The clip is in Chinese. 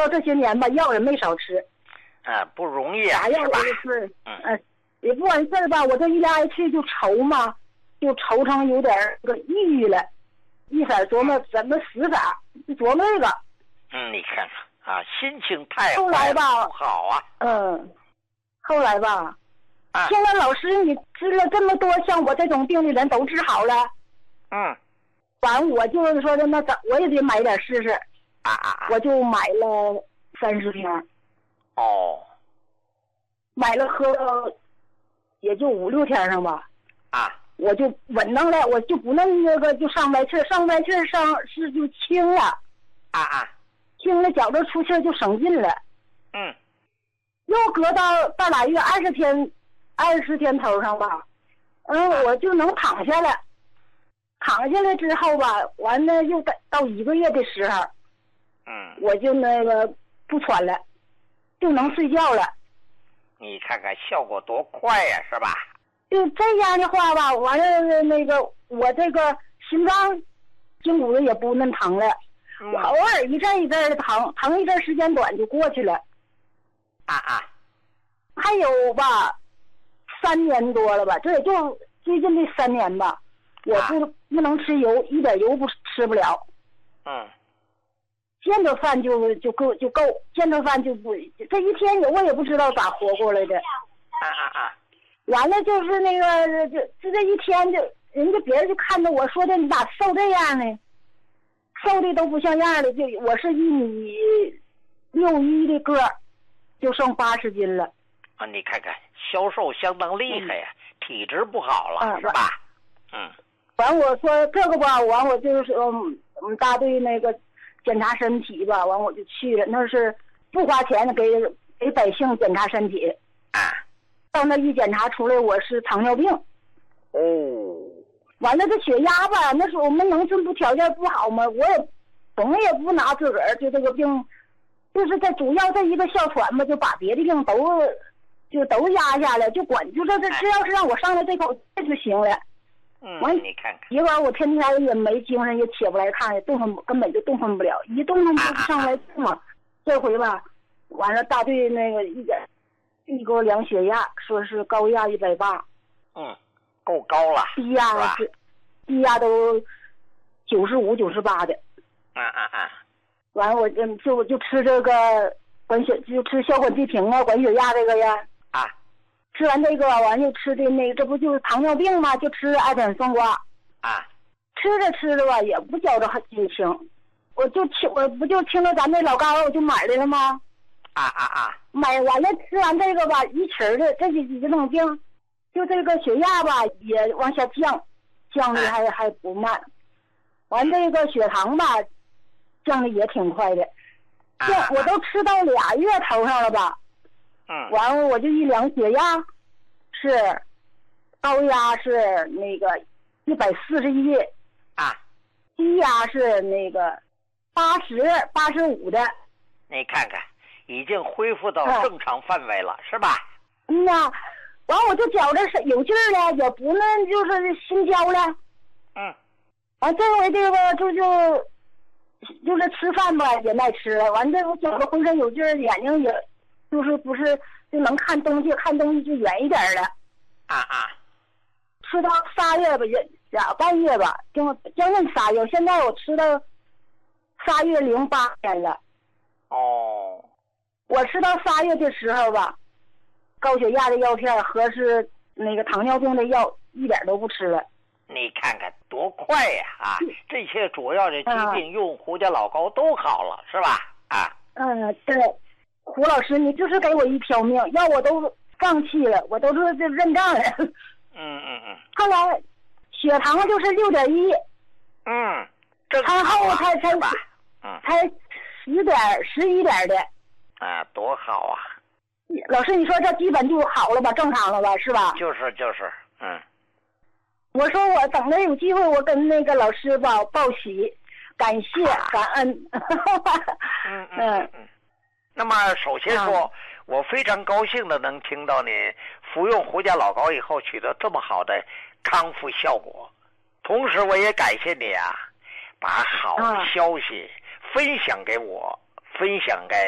道这些年吧，药也没少吃。 不容易啊， 啥药我都吃。也不完事儿吧，我这一来去就愁嘛，就愁成有点个抑郁了，一会儿琢磨怎么死法，就琢磨这个。 你看看啊，心情太后来吧不好啊。 后来吧，听了老师你治了这么多像我这种病的人都治好了。完我就是说的那我也得买点试试。我就买了30瓶。买了喝了也就5、6天上吧。我就稳当了，我就不那个就上白气是就轻了。轻了，觉着出气就省劲了。又隔到大俩月20天头上吧，我就能躺下了。躺下来之后吧，完了又到1个月的时候，我就那个不喘了，就能睡觉了。 你看看效果多快呀，是吧？ 就这样的话吧，完了那个我这个心脏筋骨子也不那疼了。我偶尔一阵的疼一阵时间短就过去了。还有吧，3年多了吧，这也就最近这3年吧，我不能吃油，一点油吃不了。见着饭就够，见着饭就不，这一天我也不知道咋活过来的。完了就是那个就这一天就人家别人就看着我说的你咋瘦这样呢？瘦的都不像样的，就我是1.61米的个儿，就剩80斤了。 你看看消瘦相当厉害呀，体质不好了，是吧？ 完我说这个吧，完我就是我们大队那个检查身体吧，完我就去了，那是不花钱的，给百姓检查身体。到那一检查出来我是糖尿病。完了这血压吧，那时候我们农村不条件不好嘛，我也总也不拿自个儿就这个病，就是这主要这一个哮喘嘛，就把别的病都压下来，就管就这只要是让我上来这口气就行了。完你看看， 结果我天天也没精神，也起不来炕，也根本就动弹不了，一动弹不上来嘛。这回吧，完了大队那个一给我量血压，说是高压180。 够高了。 低压都95、98的。完了我就吃这个就吃消管地平啊，管血压这个呀。吃完这个完就吃的那个，这不就是糖尿病吗？就吃艾坦双胍。吃着吧也不觉着很心情，我不就听着咱那老高我就买来了吗？买完了吃完这个吧，一起的这几种病，就这个血压吧也往下降的还不慢。完这个血糖吧降的也挺快的。我都吃到2月头上了吧。完了我就一量血压，是高压是那个141。低压是那个80、85的。 你看看，已经恢复到正常范围了，是吧？ 完我就觉着是有劲儿了，也不那就是心焦了。完这回这个就是吃饭吧也耐吃了，完这我觉着浑身有劲儿，眼睛也就是不是就能看东西就远一点了。吃到3月吧，也2半月吧，将近3月，现在我吃到3月08天了。我吃到3月的时候吧，高血压的药片和是那个糖尿病的药一点都不吃了。 你看看多快呀！这些主要的疾病用胡家老高都好了，是吧？ 对，胡老师，你就是给我一条命，要我都放弃了，我都是认账了。后来血糖就是6.1。餐后才11点的。 多好啊！ 老师，你说这基本就好了吧，正常了吧，是吧？ 就是。 我说我等着有机会，我跟那个老师报喜，感谢感恩。 那么首先说，我非常高兴的能听到你服用胡家老高以后取得这么好的康复效果，同时我也感谢你把好消息分享给我，分享给